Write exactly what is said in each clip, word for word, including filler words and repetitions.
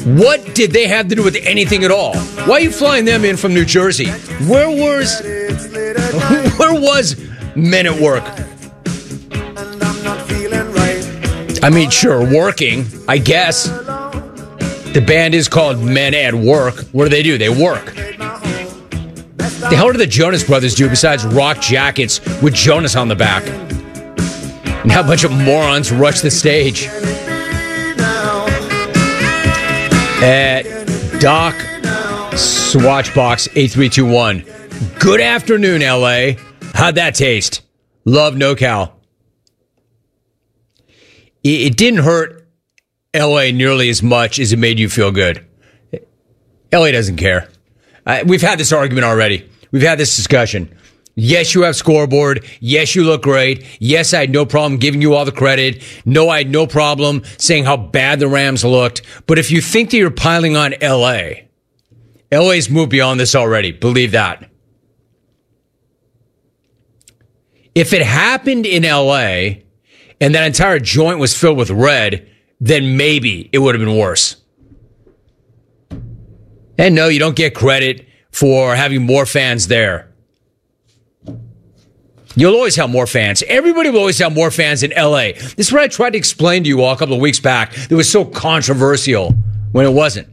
What did they have to do with anything at all? Why are you flying them in from New Jersey? Where was where was Men at Work? I mean, sure, working, I guess. The band is called Men at Work. What do they do? They work. The hell did the Jonas Brothers do besides rock jackets with Jonas on the back? And how a bunch of morons rush the stage. At Doc Swatchbox eight three two one. Good afternoon, L A. How'd that taste? Love NoCal. It, it didn't hurt L A nearly as much as it made you feel good. L A doesn't care. Uh, we've had this argument already. We've had this discussion. Yes, you have scoreboard. Yes, you look great. Yes, I had no problem giving you all the credit. No, I had no problem saying how bad the Rams looked. But if you think that you're piling on L A, L A's moved beyond this already. Believe that. If it happened in L A and that entire joint was filled with red, then maybe it would have been worse. And no, you don't get credit for having more fans there. You'll always have more fans. Everybody will always have more fans in L A. This is what I tried to explain to you all a couple of weeks back. It was so controversial when it wasn't.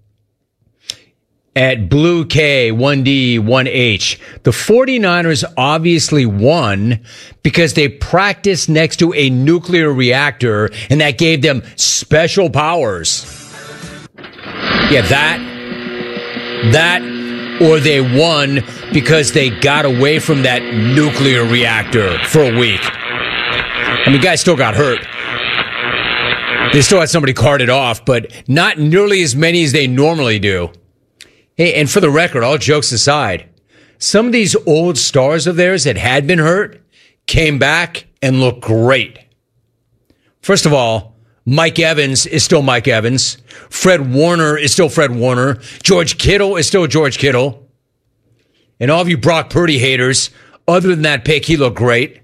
At Blue K, one D, one H, the 49ers obviously won because they practiced next to a nuclear reactor, and that gave them special powers. Yeah, that, that, or they won because they got away from that nuclear reactor for a week. I mean, guys still got hurt. They still had somebody carted off, but not nearly as many as they normally do. Hey, and for the record, all jokes aside, some of these old stars of theirs that had been hurt came back and looked great. First of all, Mike Evans is still Mike Evans. Fred Warner is still Fred Warner. George Kittle is still George Kittle. And all of you Brock Purdy haters, other than that pick, he looked great.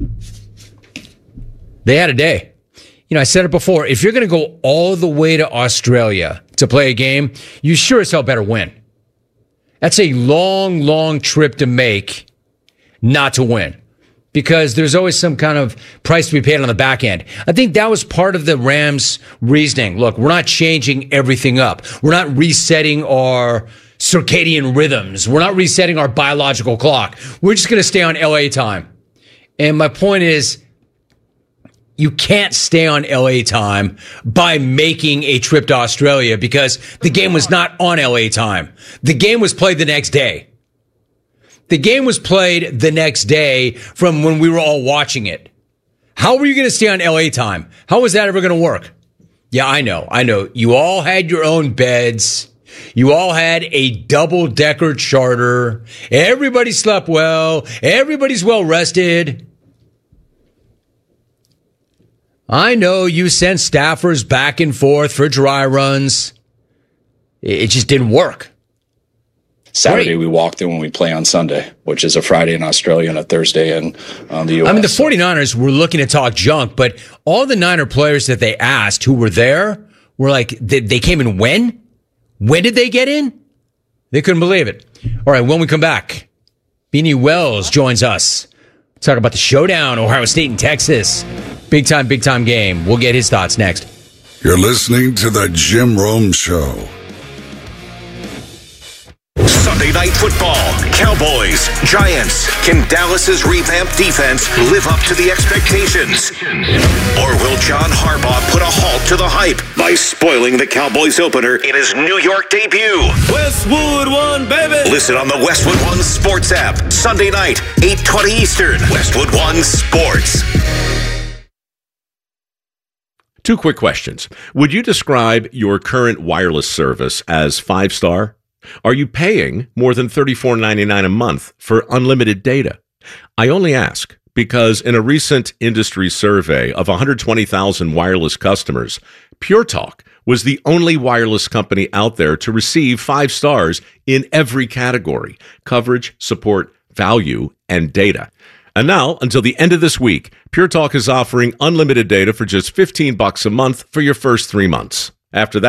They had a day. You know, I said it before, if you're going to go all the way to Australia to play a game, you sure as hell better win. That's a long, long trip to make not to win. Because there's always some kind of price to be paid on the back end. I think that was part of the Rams' reasoning. Look, we're not changing everything up. We're not resetting our circadian rhythms. We're not resetting our biological clock. We're just going to stay on L A time. And my point is, you can't stay on L A time by making a trip to Australia because the game was not on L A time. The game was played the next day. The game was played the next day from when we were all watching it. How were you going to stay on L A time? How was that ever going to work? Yeah, I know. I know. You all had your own beds. You all had a double-decker charter. Everybody slept well. Everybody's well rested. I know you sent staffers back and forth for dry runs. It just didn't work. Saturday, Great. we walk there when we play on Sunday, which is a Friday in Australia and a Thursday in um, the U S. I mean, the 49ers were looking to talk junk, but all the Niner players that they asked who were there were like, they, they came in when? When did they get in? They couldn't believe it. All right, when we come back, Beanie Wells joins us. Talk about the showdown, Ohio State and Texas. Big time, big time game. We'll get his thoughts next. You're listening to the Jim Rome Show. Sunday Night Football, Cowboys, Giants. Can Dallas's revamped defense live up to the expectations? Or will John Harbaugh put a halt to the hype by spoiling the Cowboys opener in his New York debut? Westwood One, baby! Listen on the Westwood One Sports app, Sunday night, eight twenty Eastern. Westwood One Sports. Two quick questions. Would you describe your current wireless service as five-star? Are you paying more than thirty-four ninety-nine a month for unlimited data? I only ask because in a recent industry survey of one hundred twenty thousand wireless customers, Pure Talk was the only wireless company out there to receive five stars in every category: coverage, support, value, and data. And now, until the end of this week, Pure Talk is offering unlimited data for just fifteen bucks a month for your first three months. After that,